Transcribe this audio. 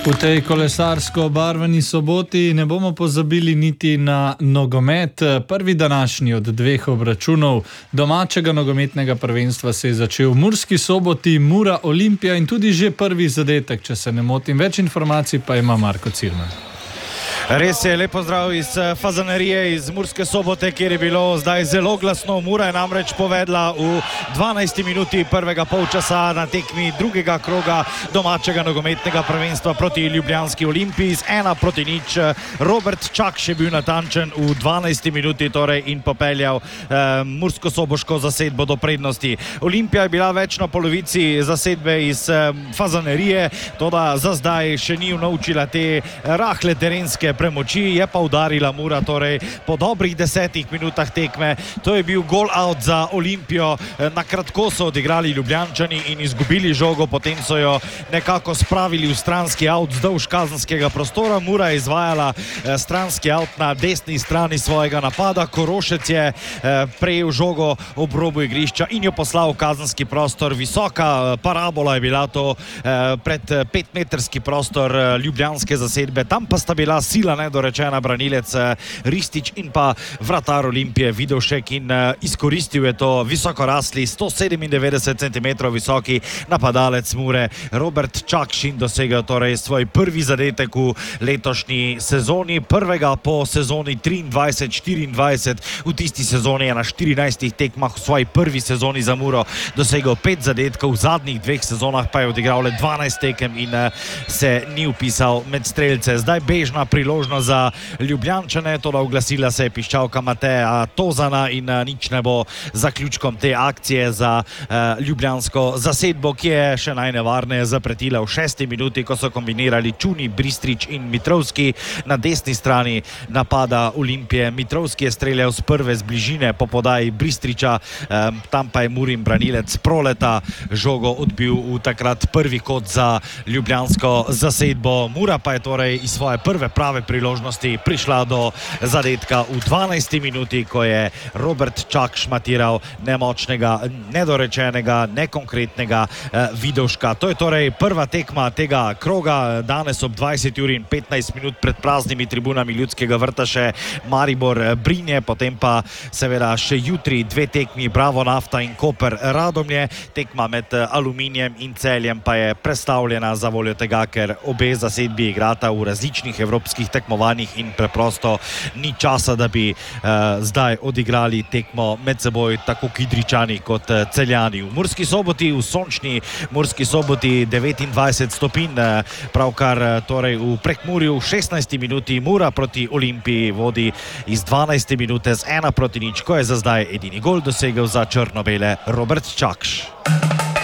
V tej kolesarsko obarvani soboti ne bomo pozabili niti na nogomet. Prvi današnji od dveh obračunov domačega nogometnega prvenstva se je začel v Murski Soboti, Mura Olimpija in tudi že prvi zadetek, če se ne motim. Več informacij pa ima Marko Cirman. Res je, lep pozdrav iz Fazanerije, iz Murske Sobote, kjer je bilo zdaj zelo glasno. Mura je namreč povedla v 12. minuti prvega polčasa na tekmi drugega kroga domačega nogometnega prvenstva proti ljubljanski Olimpiji z 1-0. Robert Čakš je bil natančen v 12. minuti torej in popeljal mursko-soboško zasedbo do prednosti. Olimpija je bila več na polovici zasedbe iz Fazanerije, toda za zdaj še ni unovčila te rahle terenske premoči, je pa udarila Mura torej po dobrih 10 minutah tekme. To je bil gol out za Olimpijo. Na kratko so odigrali Ljubljančani in izgubili žogo, potem so jo nekako spravili v stranski out vzdolž kazenskega prostora. Mura je izvajala stranski out na desni strani svojega napada. Korošec je prejel žogo ob robu igrišča in jo poslal v kazenski prostor. Visoka parabola je bila to pred 5-metrski prostor ljubljanske zasedbe. Tam pa sta bila sila nedorečena branilec Ristić in pa vratar Olimpije Vidovšek in izkoristil je to visokorasli 197 cm visoki napadalec Mure Robert Čakš in dosegel torej svoj prvi zadetek v letošnji sezoni, prvega po sezoni 23-24. V tisti sezoni je na 14 tekmah v svoji prvi sezoni za Muro dosegel 5 zadetkov, v zadnjih dveh sezonah pa je odigral le 12 tekem in se ni vpisal med strelce. Zdaj bežna priložnost za Ljubljančane, toda oglasila se je piščalka Mateja Tozana in nič ne bo zaključkom te akcije za ljubljansko zasedbo, ki je še najnevarneje zapretila v 6. minuti, ko so kombinirali Čuni, Bristrič in Mitrovski na desni strani napada Olimpije. Mitrovski je streljal z prve z bližine po podaji Bristriča, tam pa je Murin branilec Proleta žogo odbil v takrat prvi kot za ljubljansko zasedbo. Mura pa je torej iz svoje prve prave priložnosti prišla do zadetka v 12. minuti, ko je Robert Čakš matiral nemočnega, nedorečenega, nekonkretnega Vidovška. To je torej prva tekma tega kroga. Danes ob 20:15 pred praznimi tribunami Ljudskega vrta še Maribor Brinje, potem pa seveda še jutri dve tekmi Bravo Nafta in Koper Radomlje. Tekma med Aluminijem in Celjem pa je prestavljena za voljo tega, ker obe zasedbi igrata v različnih evropskih tekmovanjih in preprosto ni časa, da bi zdaj odigrali tekmo med seboj tako Kidričani kot Celjani. V Murski Soboti, v sončni Murski Soboti 29 stopinj, pravkar torej v Prekmurju v 16. minuti Mura proti Olimpiji vodi iz 12. minute z 1-0, ko je za zdaj edini gol dosegel za črno-bele Robert Čakš.